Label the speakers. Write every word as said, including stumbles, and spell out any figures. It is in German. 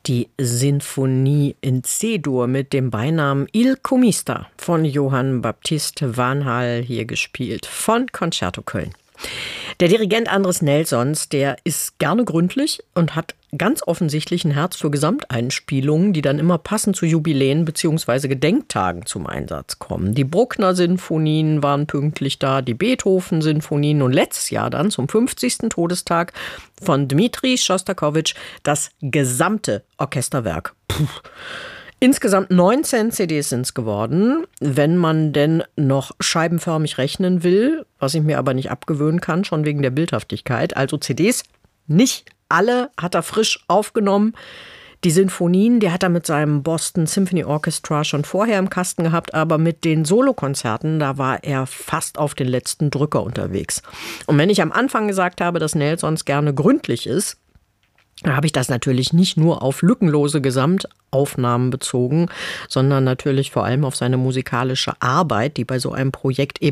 Speaker 1: Die Sinfonie in C-Dur mit dem Beinamen Il Comista von Johann Baptist Vanhal hier gespielt von Concerto Köln. Der Dirigent Andres Nelsons, der ist gerne gründlich und hat ganz offensichtlich ein Herz für Gesamteinspielungen, die dann immer passend zu Jubiläen bzw. Gedenktagen zum Einsatz kommen. Die Bruckner-Sinfonien waren pünktlich da, die Beethoven-Sinfonien und letztes Jahr dann zum fünfzigsten Todestag von Dmitri Schostakowitsch das gesamte Orchesterwerk. Puh. Insgesamt neunzehn C Ds sind es geworden, wenn man denn noch scheibenförmig rechnen will, was ich mir aber nicht abgewöhnen kann, schon wegen der Bildhaftigkeit. Also C Ds, nicht alle hat er frisch aufgenommen. Die Sinfonien, die hat er mit seinem Boston Symphony Orchestra schon vorher im Kasten gehabt, aber mit den Solokonzerten, da war er fast auf den letzten Drücker unterwegs. Und wenn ich am Anfang gesagt habe, dass Nelsons gerne gründlich ist, da habe ich das natürlich nicht nur auf lückenlose Gesamtaufnahmen bezogen, sondern natürlich vor allem auf seine musikalische Arbeit, die bei so einem Projekt eben